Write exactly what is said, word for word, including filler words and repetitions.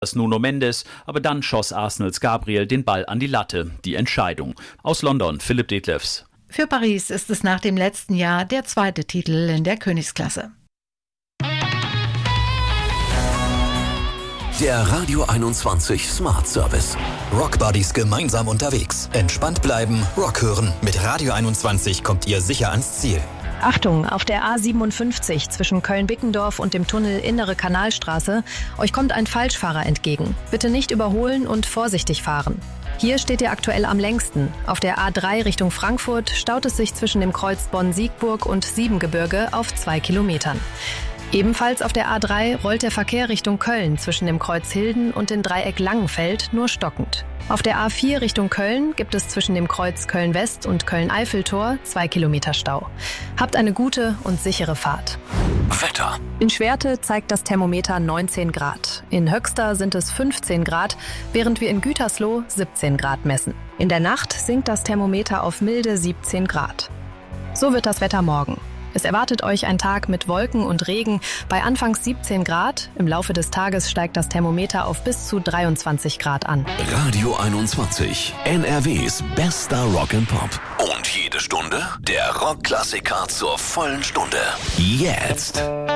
das Nuno Mendes, aber dann schoss Arsenals Gabriel den Ball an die Latte. Die Entscheidung. Aus London, Philipp Detlefs. Für Paris ist es nach dem letzten Jahr der zweite Titel in der Königsklasse. Der Radio einundzwanzig Smart Service. Rockbuddies gemeinsam unterwegs. Entspannt bleiben, Rock hören. Mit Radio einundzwanzig kommt ihr sicher ans Ziel. Achtung, auf der A siebenundfünfzig zwischen Köln-Bickendorf und dem Tunnel Innere Kanalstraße, euch kommt ein Falschfahrer entgegen. Bitte nicht überholen und vorsichtig fahren. Hier steht ihr aktuell am längsten. Auf der A drei Richtung Frankfurt staut es sich zwischen dem Kreuz Bonn-Siegburg und Siebengebirge auf zwei Kilometern. Ebenfalls auf der A drei rollt der Verkehr Richtung Köln zwischen dem Kreuz Hilden und dem Dreieck Langenfeld nur stockend. Auf der A vier Richtung Köln gibt es zwischen dem Kreuz Köln-West und Köln-Eiffeltor zwei Kilometer Stau. Habt eine gute und sichere Fahrt. Wetter. In Schwerte zeigt das Thermometer neunzehn Grad. In Höxter sind es fünfzehn Grad, während wir in Gütersloh siebzehn Grad messen. In der Nacht sinkt das Thermometer auf milde siebzehn Grad. So wird das Wetter morgen. Es erwartet euch ein Tag mit Wolken und Regen bei anfangs siebzehn Grad. Im Laufe des Tages steigt das Thermometer auf bis zu dreiundzwanzig Grad an. Radio einundzwanzig, N R Ws bester Rock and Pop. Und jede Stunde der Rockklassiker zur vollen Stunde. Jetzt.